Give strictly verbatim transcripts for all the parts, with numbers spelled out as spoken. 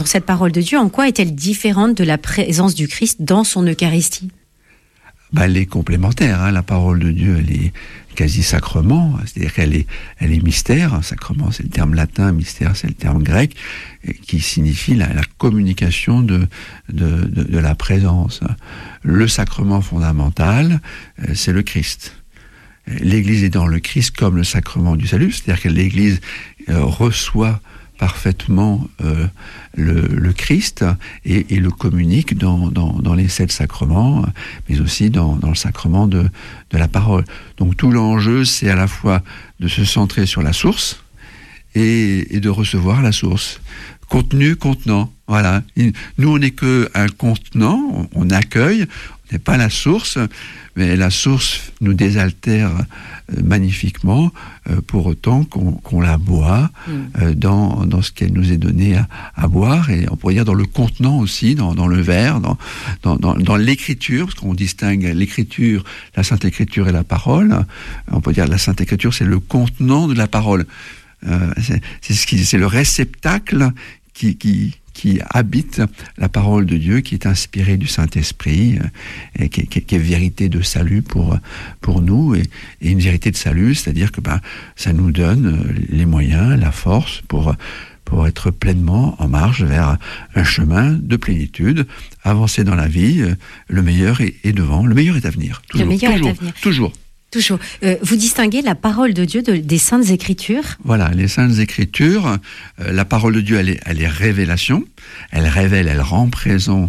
sur cette parole de Dieu, en quoi est-elle différente de la présence du Christ dans son Eucharistie ? Ben, elle est complémentaire. Hein. La parole de Dieu, elle est quasi sacrement, c'est-à-dire qu'elle est, elle est mystère. Sacrement, c'est le terme latin, mystère, c'est le terme grec, qui signifie la, la communication de, de, de, de la présence. Le sacrement fondamental, c'est le Christ. L'Église est dans le Christ comme le sacrement du salut, c'est-à-dire que l'Église euh, reçoit parfaitement euh, le, le Christ et, et le communique dans, dans, dans les sept sacrements, mais aussi dans, dans le sacrement de, de la parole. Donc tout l'enjeu, c'est à la fois de se centrer sur la source et, et de recevoir la source. Contenu, contenant, voilà. Nous, on n'est qu'un contenant, on accueille, on n'est pas la source, mais la source nous désaltère euh, magnifiquement, euh, pour autant qu'on, qu'on la boit euh, dans, dans ce qu'elle nous est donné à, à boire, et on pourrait dire dans le contenant aussi, dans, dans le verre, dans, dans, dans, dans l'écriture, parce qu'on distingue l'écriture, la Sainte Écriture et la parole. On peut dire la Sainte Écriture, c'est le contenant de la parole. Euh, c'est, c'est, ce qui, c'est le réceptacle qui, qui, qui habite la parole de Dieu, qui est inspirée du Saint-Esprit, euh, et qui, qui, qui est vérité de salut pour, pour nous, et, et une vérité de salut, c'est-à-dire que ben, ça nous donne les moyens, la force pour, pour être pleinement en marche vers un chemin de plénitude, avancer dans la vie. Le meilleur est, est devant, le meilleur est à venir. Toujours, le meilleur toujours, est à venir. Toujours. Toujours. Euh, vous distinguez la parole de Dieu de, des Saintes Écritures ? Voilà, les Saintes Écritures, euh, la parole de Dieu, elle est, elle est révélation, elle révèle, elle rend présent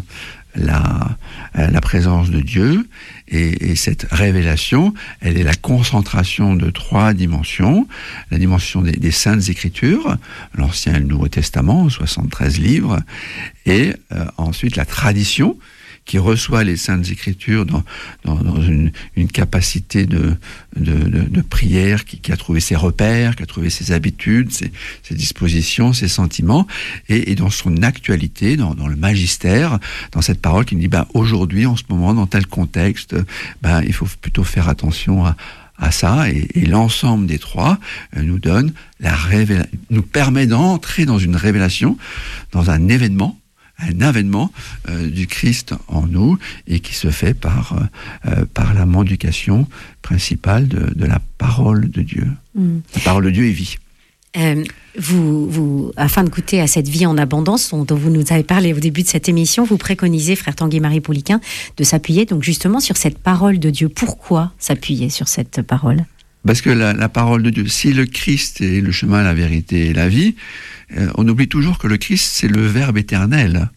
la, euh, la présence de Dieu, et, et cette révélation, elle est la concentration de trois dimensions. La dimension des, des Saintes Écritures, l'Ancien et le Nouveau Testament, soixante-treize livres, et euh, ensuite la tradition, qui reçoit les Saintes Écritures dans, dans, dans une, une capacité de, de, de, de prière, qui, qui a trouvé ses repères, qui a trouvé ses habitudes, ses, ses dispositions, ses sentiments, et, et dans son actualité, dans, dans le magistère, dans cette parole qui nous dit, ben, aujourd'hui, en ce moment, dans tel contexte, ben, il faut plutôt faire attention à, à ça, et, et l'ensemble des trois euh, nous donne la révéla- nous permet d'entrer dans une révélation, dans un événement, un avènement euh, du Christ en nous, et qui se fait par, euh, par la mendication principale de, de la parole de Dieu. Mm. La parole de Dieu est vie. Euh, vous, vous, afin de goûter à cette vie en abondance dont vous nous avez parlé au début de cette émission, vous préconisez, frère Tanguy-Marie Pouliquen, de s'appuyer donc justement sur cette parole de Dieu. Pourquoi s'appuyer sur cette parole ? Parce que la, la parole de Dieu, si le Christ est le chemin, la vérité et la vie, euh, on oublie toujours que le Christ, c'est le Verbe éternel.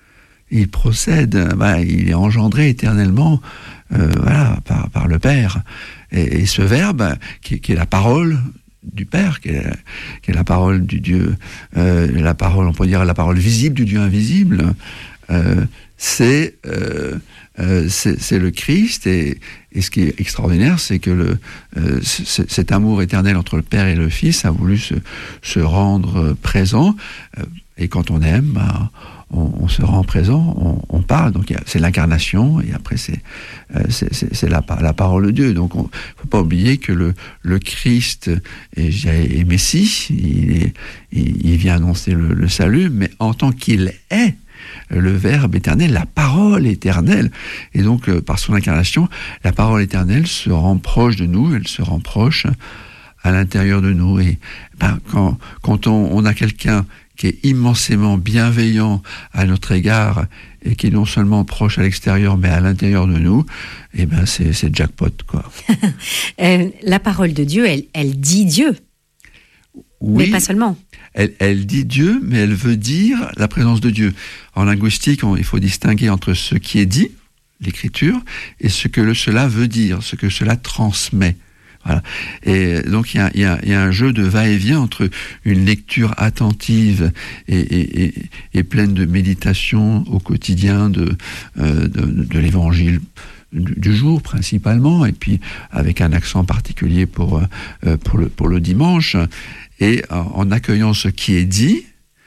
Il procède, bah, il est engendré éternellement euh, voilà, par, par le Père. Et, et ce Verbe, qui, qui est la parole du Père, qui est, qui est la parole du Dieu, euh, la parole, on pourrait dire la parole visible du Dieu invisible, euh, c'est, euh, euh, c'est, c'est le Christ. Et, et ce qui est extraordinaire, c'est que le, euh, c- cet amour éternel entre le Père et le Fils a voulu se, se rendre présent. Euh, et quand on aime, bah, on, on se rend présent, on, on parle. Donc c'est l'incarnation, et après c'est, euh, c'est, c'est, c'est la, la parole de Dieu. Donc il ne faut pas oublier que le, le Christ est, est Messie, il, est, il, il vient annoncer le, le salut, mais en tant qu'il est le Verbe éternel, la parole éternelle. Et donc, euh, par son incarnation, la parole éternelle se rend proche de nous, elle se rend proche à l'intérieur de nous. Et ben, quand, quand on, on a quelqu'un qui est immensément bienveillant à notre égard, et qui est non seulement proche à l'extérieur, mais à l'intérieur de nous, et ben c'est, c'est jackpot, quoi. euh, la parole de Dieu, elle, elle dit Dieu. Oui, mais pas seulement. Elle, elle dit Dieu, mais elle veut dire la présence de Dieu. En linguistique, on, il faut distinguer entre ce qui est dit, l'écriture, et ce que le, cela veut dire, ce que cela transmet. Voilà. Et donc il y a, y, a, y a un jeu de va-et-vient entre une lecture attentive et, et, et, et pleine de méditation au quotidien de, euh, de, de l'évangile du, du jour principalement, et puis avec un accent particulier pour, euh, pour, le, pour le dimanche. Et en accueillant ce qui est dit,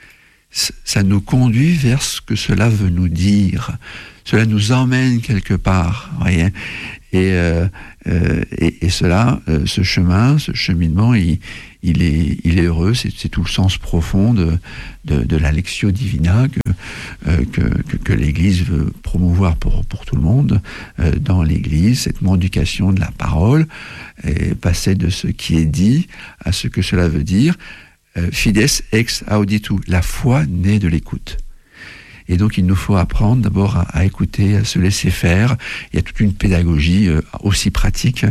ça nous conduit vers ce que cela veut nous dire. Cela nous emmène quelque part, voyez. Et, euh, euh, et, et cela, euh, ce chemin, ce cheminement, il, il, est, il est heureux. C'est, c'est tout le sens profond de, de, de la Lectio Divina que, euh, que, que, que l'Église veut promouvoir pour, pour tout le monde euh, dans l'Église, cette mendication de la parole, et passer de ce qui est dit à ce que cela veut dire. Euh, fides ex auditu, la foi naît de l'écoute. Et donc il nous faut apprendre d'abord à, à écouter, à se laisser faire. Il y a toute une pédagogie euh, aussi pratique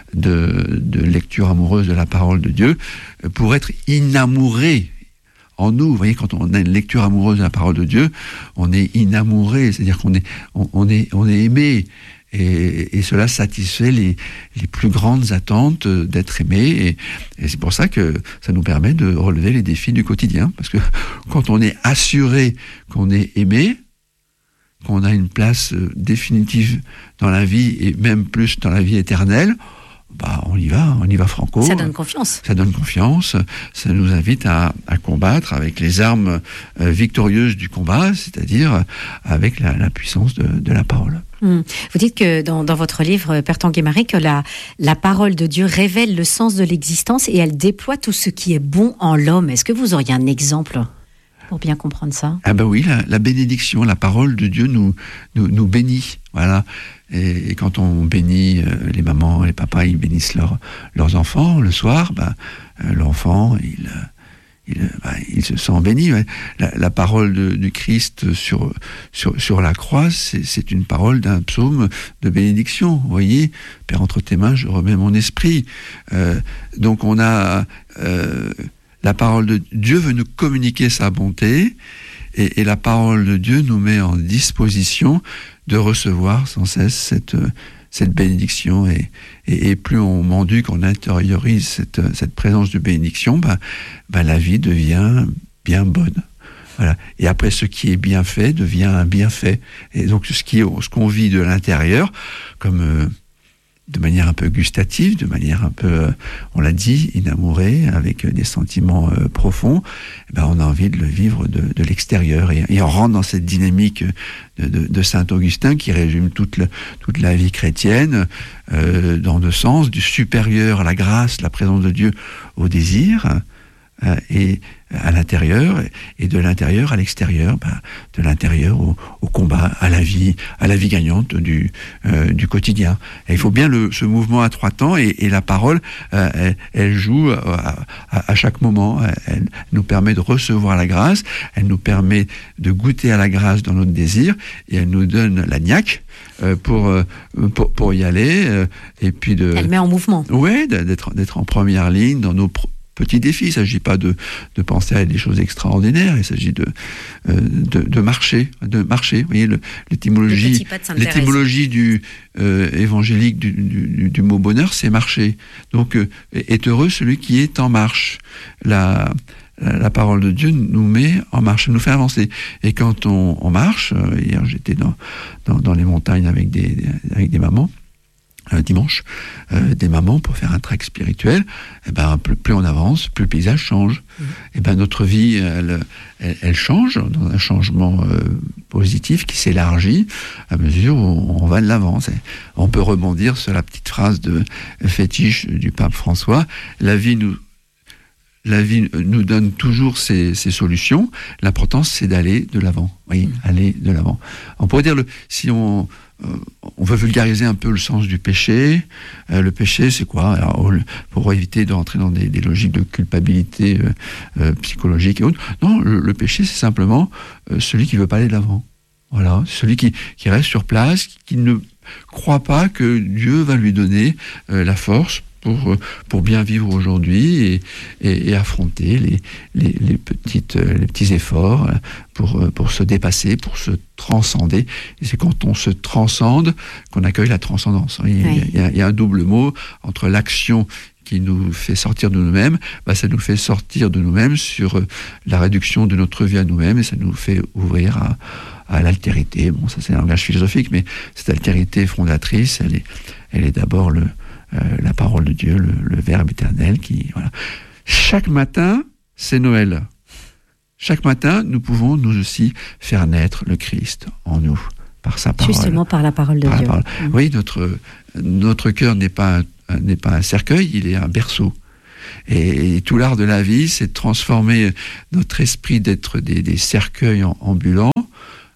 de, de lecture amoureuse de la parole de Dieu euh, pour être inamouré en nous. Vous voyez, quand on a une lecture amoureuse de la parole de Dieu, on est inamouré, c'est-à-dire qu'on est, on, on est, on est aimé. Et, et cela satisfait les, les plus grandes attentes d'être aimé. Et, et c'est pour ça que ça nous permet de relever les défis du quotidien. Parce que quand on est assuré qu'on est aimé, qu'on a une place définitive dans la vie, et même plus dans la vie éternelle, bah on y va, on y va franco. Ça donne confiance. Ça donne confiance. Ça nous invite à, à combattre avec les armes euh, victorieuses du combat, c'est-à-dire avec la, la puissance de, de la parole. Mmh. Vous dites que dans, dans votre livre, Père Tanguy-Marie, que la, la parole de Dieu révèle le sens de l'existence et elle déploie tout ce qui est bon en l'homme. Est-ce que vous auriez un exemple pour bien comprendre ça? Ah ben oui, la, la bénédiction, la parole de Dieu nous, nous, nous bénit. Voilà. Et, et quand on bénit, euh, les mamans, les papas, ils bénissent leur, leurs enfants le soir, ben, euh, l'enfant, il... Euh, Il, bah, il se sent béni. Ouais. La, la parole de, du Christ sur, sur, sur la croix, c'est, c'est une parole d'un psaume de bénédiction. Vous voyez, Père, entre tes mains, je remets mon esprit. Euh, donc on a euh, la parole de Dieu veut nous communiquer sa bonté, et, et la parole de Dieu nous met en disposition de recevoir sans cesse cette cette bénédiction, et, et, et plus on m'enduque, on intériorise cette, cette présence de bénédiction, ben, ben la vie devient bien bonne. Voilà. Et après, ce qui est bien fait devient un bienfait. Et donc, ce, qui est, ce qu'on vit de l'intérieur, comme euh, de manière un peu gustative, de manière un peu, euh, on l'a dit, inamourée, avec des sentiments euh, profonds, ben, on a envie de le vivre de, de l'extérieur. Et, et on rentre dans cette dynamique de, de, de saint Augustin qui résume toute, le, toute la vie chrétienne euh, dans deux sens, du supérieur à la grâce, la présence de Dieu au désir, euh, et à l'intérieur, et de l'intérieur à l'extérieur, ben, de l'intérieur au, au combat, à la vie, à la vie gagnante du, euh, du quotidien. Et il faut bien le, ce mouvement à trois temps, et, et la parole, euh, elle, elle joue à, à, à chaque moment. Elle nous permet de recevoir la grâce, elle nous permet de goûter à la grâce dans notre désir, et elle nous donne la niaque euh, pour, euh, pour pour y aller, euh, et puis de. Elle met en mouvement. Ouais, d'être d'être en première ligne dans nos pro- petits défis. Il ne s'agit pas de, de penser à des choses extraordinaires, il s'agit de, euh, de, de marcher, de marcher. Vous voyez, le, l'étymologie, l'étymologie du, euh, évangélique du, du, du mot bonheur, c'est marcher. Donc, euh, est heureux celui qui est en marche. La, la, la parole de Dieu nous met en marche, nous fait avancer. Et quand on, on marche, euh, hier j'étais dans, dans, dans les montagnes avec des, avec des mamans, Euh, dimanche, euh, des mamans pour faire un trek spirituel, et ben, plus, plus on avance, plus le paysage change. Mmh. Et ben, notre vie, elle, elle, elle change dans un changement euh, positif qui s'élargit à mesure où on va de l'avant. C'est, on peut rebondir sur la petite phrase de fétiche du pape François. La vie nous La vie nous donne toujours ses, ses solutions. L'important, c'est d'aller de l'avant. Oui, mmh. aller de l'avant. On pourrait dire, le, si on, euh, on veut vulgariser un peu le sens du péché, euh, le péché, c'est quoi? Alors, pour éviter de rentrer dans des, des logiques de culpabilité euh, euh, psychologique et autres. Non, le, le péché, c'est simplement euh, celui qui veut pas aller de l'avant. Voilà, celui qui, qui reste sur place, qui ne croit pas que Dieu va lui donner euh, la force pour pour bien vivre aujourd'hui et, et, et affronter les, les les petites les petits efforts pour pour se dépasser, pour se transcender. Et c'est quand on se transcende qu'on accueille la transcendance. Il y a, oui. il y a, il y a un double mot entre l'action qui nous fait sortir de nous-mêmes, bah ça nous fait sortir de nous-mêmes sur la réduction de notre vie à nous-mêmes, et ça nous fait ouvrir à à l'altérité. Bon, ça c'est un langage philosophique, mais cette altérité fondatrice, elle est elle est d'abord le Euh, la parole de Dieu, le, le Verbe éternel qui, voilà. Chaque matin, c'est Noël. Chaque matin, nous pouvons nous aussi faire naître le Christ en nous, par sa parole. Justement par la parole de par Dieu. Parole. Mmh. Oui, notre, notre cœur n'est pas, un, n'est pas un cercueil, il est un berceau. Et, et tout l'art de la vie, c'est de transformer notre esprit d'être des, des cercueils ambulants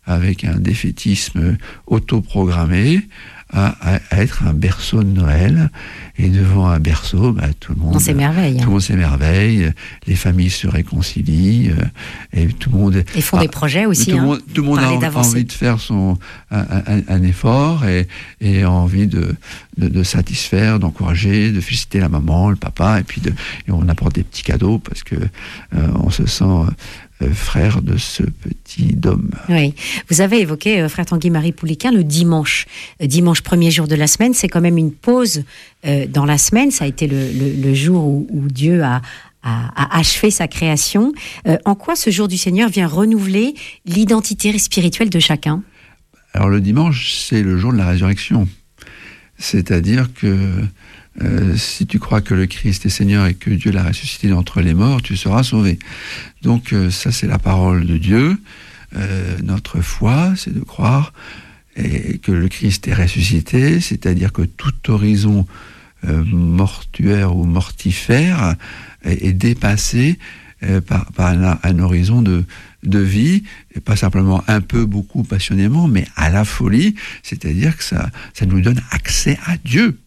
avec un défaitisme autoprogrammé, À, à, à être un berceau de Noël, et devant un berceau, bah, tout le monde, on s'émerveille. Tout le monde s'émerveille, les familles se réconcilient, et tout le monde. Et font ah, des projets aussi. Tout, hein, le monde, tout le monde a envie de faire son un, un, un effort et, et a envie de, de, de satisfaire, d'encourager, de féliciter la maman, le papa, et puis de, et on apporte des petits cadeaux parce que euh, on se sent Euh, frère de ce petit homme. Oui, vous avez évoqué, euh, frère Tanguy-Marie Pouliquen, le dimanche. Euh, dimanche, premier jour de la semaine, c'est quand même une pause euh, dans la semaine. Ça a été le, le, le jour où, où Dieu a, a, a achevé sa création. Euh, en quoi ce jour du Seigneur vient renouveler l'identité spirituelle de chacun ? Alors le dimanche, c'est le jour de la résurrection. C'est-à-dire que Euh, si tu crois que le Christ est Seigneur et que Dieu l'a ressuscité d'entre les morts, tu seras sauvé. Donc euh, ça, c'est la parole de Dieu. Euh, notre foi, c'est de croire et, que le Christ est ressuscité, c'est-à-dire que tout horizon euh, mortuaire ou mortifère est, est dépassé euh, par, par un, un horizon de, de vie, et pas simplement un peu, beaucoup, passionnément, mais à la folie, c'est-à-dire que ça, ça nous donne accès à Dieu.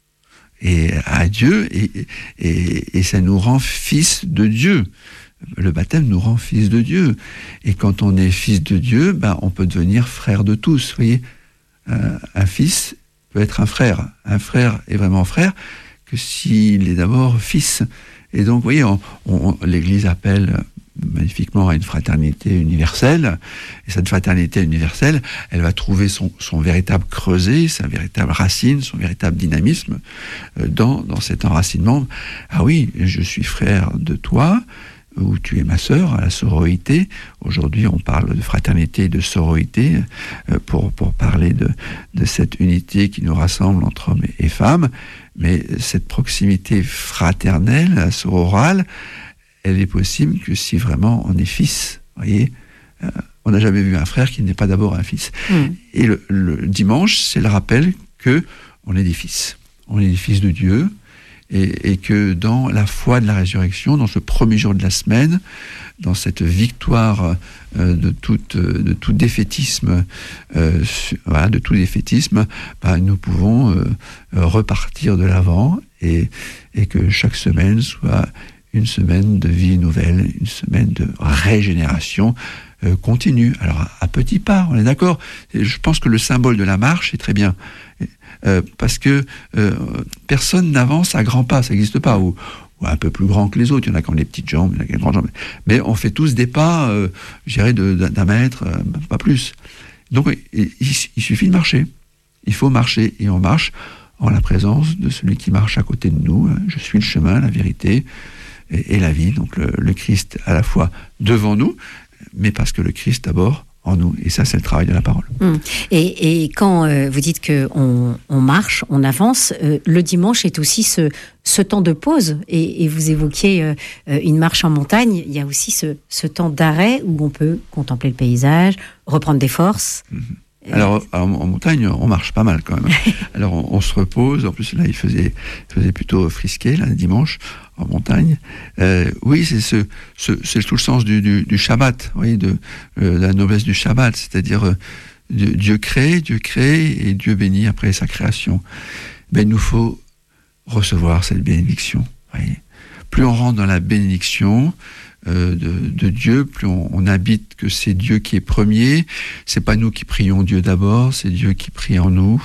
Et à Dieu, et, et, et ça nous rend fils de Dieu. Le baptême nous rend fils de Dieu. Et quand on est fils de Dieu, ben, on peut devenir frère de tous. Vous voyez, un, un fils peut être un frère. Un frère est vraiment frère que s'il est d'abord fils. Et donc, vous voyez, on, on, l'Église appelle magnifiquement à une fraternité universelle, et cette fraternité universelle, elle va trouver son, son véritable creuset, sa véritable racine, son véritable dynamisme dans, dans cet enracinement. Ah oui, je suis frère de toi, ou tu es ma sœur, à la sororité. Aujourd'hui, on parle de fraternité et de sororité pour, pour parler de, de cette unité qui nous rassemble entre hommes et femmes, mais cette proximité fraternelle, sororale, elle est possible que si vraiment on est fils. Vous voyez, euh, on n'a jamais vu un frère qui n'est pas d'abord un fils. Mmh. Et le, le dimanche, c'est le rappel que on est des fils. On est des fils de Dieu, et, et que dans la foi de la résurrection, dans ce premier jour de la semaine, dans cette victoire euh, de, toute, de tout défaitisme, euh, voilà, de tout défaitisme, bah, nous pouvons euh, repartir de l'avant, et, et que chaque semaine soit une semaine de vie nouvelle, une semaine de régénération euh, continue. Alors, à, à petits pas, on est d'accord. Et je pense que le symbole de la marche est très bien. Euh, parce que euh, personne n'avance à grands pas, ça n'existe pas. Ou, ou un peu plus grand que les autres. Il y en a qui ont des petites jambes, il y en a qui ont des grandes jambes. Mais on fait tous des pas, euh, je dirais, de, d'un mètre, euh, pas plus. Donc, il, il suffit de marcher. Il faut marcher, et on marche en la présence de celui qui marche à côté de nous. Je suis le chemin, la vérité et la vie, donc le, le Christ à la fois devant nous, mais parce que le Christ d'abord en nous, et ça c'est le travail de la parole. Mmh. Et, et quand euh, vous dites qu'on on marche, on avance, euh, le dimanche est aussi ce, ce temps de pause, et, et vous évoquiez euh, une marche en montagne, il y a aussi ce, ce temps d'arrêt où on peut contempler le paysage, reprendre des forces. Mmh. Alors, en montagne, on marche pas mal quand même. Alors, on, on se repose. En plus, là, il faisait, faisait plutôt frisqué, là, dimanche, en montagne. Euh, oui, c'est, ce, ce, c'est tout le sens du, du, du Shabbat, oui, de, euh, de la noblesse du Shabbat. C'est-à-dire, euh, Dieu crée, Dieu crée, et Dieu bénit après sa création. Ben, il nous faut recevoir cette bénédiction. Oui. Plus on rentre dans la bénédiction, Euh, de, de Dieu, plus on, on habite que c'est Dieu qui est premier. C'est pas nous qui prions Dieu d'abord, c'est Dieu qui prie en nous.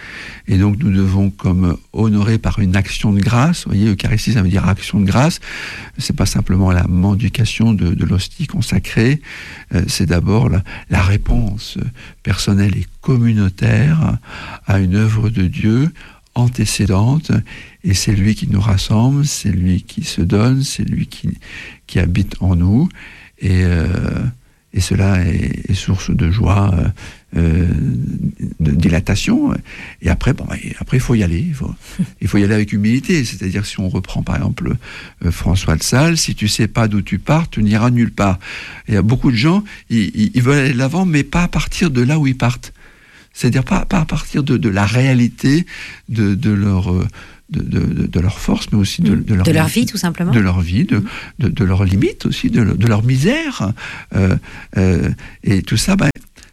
Et donc nous devons comme honorer par une action de grâce. Vous voyez, Eucharistie, ça veut dire action de grâce. C'est pas simplement la mendication de, de l'hostie consacrée. Euh, c'est d'abord la, la réponse personnelle et communautaire à une œuvre de Dieu antécédente, et c'est lui qui nous rassemble, c'est lui qui se donne, c'est lui qui, qui habite en nous, et, euh, et cela est, est source de joie, euh, de dilatation, et après, bon, après il faut y aller, il faut, il faut y aller avec humilité, c'est-à-dire si on reprend par exemple euh, François de Sales, si tu sais pas d'où tu pars, tu n'iras nulle part. Il y a beaucoup de gens, ils, ils veulent aller de l'avant, mais pas à partir de là où ils partent. C'est-à-dire pas, pas à partir de, de la réalité de, de, leur, de, de, de leur force, mais aussi de, de, leur, de leur vie, tout simplement. De leur vie, de, de, de leurs limites aussi, de, de leur misère. Euh, euh, et tout ça, ben,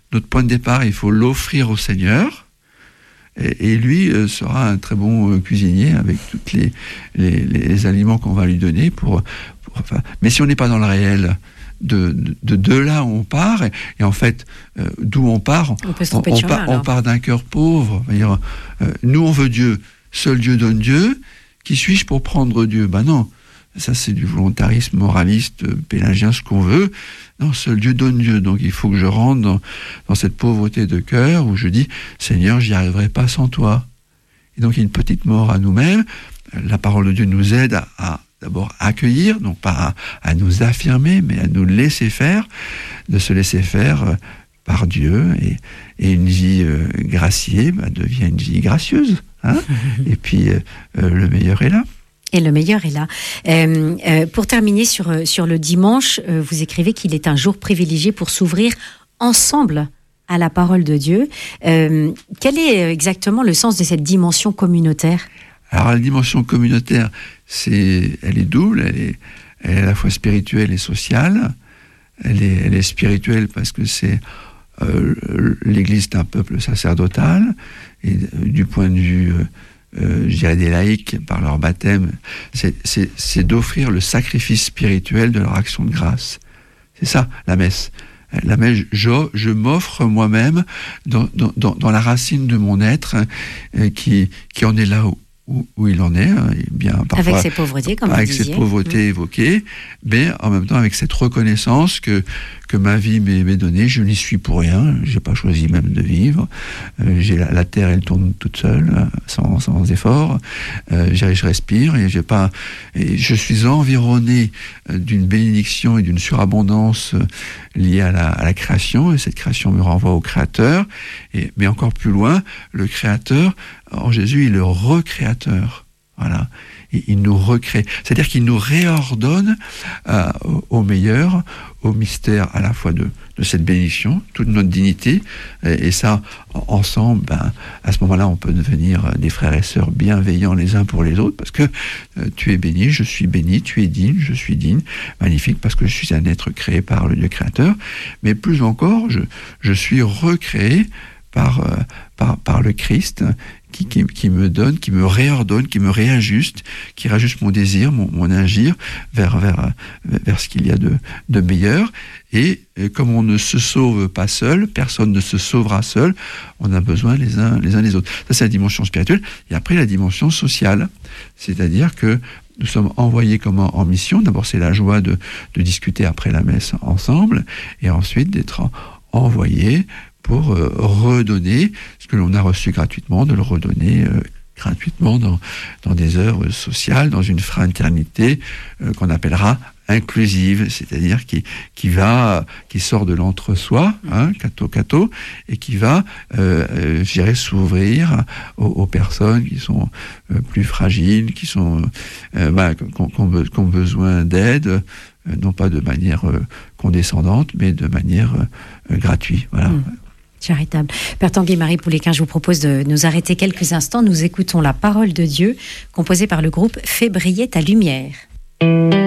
notre point de départ, il faut l'offrir au Seigneur. Et, et lui euh, sera un très bon euh, cuisinier avec tous les, les, les aliments qu'on va lui donner. Pour, pour, enfin, mais si on n'est pas dans le réel, de, de, de là où on part, et, et en fait, euh, d'où on part, on, peut se on, on, chemin, on part d'un cœur pauvre. Dire, euh, nous, on veut Dieu. Seul Dieu donne Dieu. Qui suis-je pour prendre Dieu ? Ben non. Ça, c'est du volontarisme moraliste, pélagien, ce qu'on veut. Non, seul Dieu donne Dieu. Donc, il faut que je rentre dans, dans cette pauvreté de cœur où je dis, Seigneur, j'y arriverai pas sans toi. Et donc, il y a une petite mort à nous-mêmes. La parole de Dieu nous aide à, à d'abord accueillir, non pas à, à nous affirmer, mais à nous laisser faire, de se laisser faire euh, par Dieu. Et, et une vie euh, graciée bah, devient une vie gracieuse. Hein. Et puis, euh, euh, le meilleur est là. Et le meilleur est là. Euh, euh, pour terminer sur, sur le dimanche, euh, vous écrivez qu'il est un jour privilégié pour s'ouvrir ensemble à la parole de Dieu. Euh, quel est exactement le sens de cette dimension communautaire ? Alors la dimension communautaire, c'est, elle est double, elle est, elle est à la fois spirituelle et sociale. Elle est, elle est spirituelle parce que c'est euh, l'Église est un peuple sacerdotal, et du point de vue euh, Euh, je dirais des laïcs, par leur baptême, c'est, c'est, c'est d'offrir le sacrifice spirituel de leur action de grâce. C'est ça, la messe. La messe, je, je m'offre moi-même dans, dans, dans, dans la racine de mon être euh, qui, qui en est là où, où, où il en est. Hein, et bien, parfois, avec ses pauvretés, comme avec vous disiez. cette pauvreté mmh. évoquée, mais en même temps avec cette reconnaissance que, que ma vie m'est, m'est donnée. Je n'y suis pour rien, je n'ai pas choisi même de vivre. Euh, j'ai la, la terre, elle tourne toute seule, sans, sans effort. Euh, je, je respire et, j'ai pas, et je suis environné d'une bénédiction et d'une surabondance liée à la, à la création, et cette création me renvoie au Créateur. Et, mais encore plus loin, le Créateur, en Jésus, il est le recréateur. Voilà. Et il nous recrée. C'est-à-dire qu'il nous réordonne euh, au, au meilleur, au mystère à la fois de, de cette bénédiction, toute notre dignité. Et, et ça, ensemble, ben, à ce moment-là, on peut devenir des frères et sœurs bienveillants les uns pour les autres, parce que euh, tu es béni, je suis béni, tu es digne, je suis digne. Magnifique, parce que je suis un être créé par le Dieu créateur. Mais plus encore, je, je suis recréé par, euh, par, par le Christ, Qui, qui, qui me donne, qui me réordonne, qui me réajuste, qui réajuste mon désir, mon, mon agir vers, vers, vers ce qu'il y a de, de meilleur. Et, et comme on ne se sauve pas seul, personne ne se sauvera seul, on a besoin les uns les uns des autres. Ça, c'est la dimension spirituelle. Et après, la dimension sociale. C'est-à-dire que nous sommes envoyés comme en, en mission. D'abord, c'est la joie de, de discuter après la messe ensemble, et ensuite d'être en, envoyés pour euh, redonner ce que l'on a reçu gratuitement, de le redonner euh, gratuitement dans, dans des œuvres sociales, dans une fraternité euh, qu'on appellera inclusive, c'est-à-dire qui, qui va, qui sort de l'entre-soi, hein, catho catho, et qui va, euh, euh, je dirais, s'ouvrir aux, aux personnes qui sont euh, plus fragiles, qui sont, euh, bah, qui ont, qui ont besoin d'aide, euh, non pas de manière euh, condescendante, mais de manière euh, gratuite. Voilà. Mmh. Charitable. Père Tanguy-Marie Poulequin, je vous propose de nous arrêter quelques instants. Nous écoutons la parole de Dieu, composée par le groupe Fais briller ta lumière.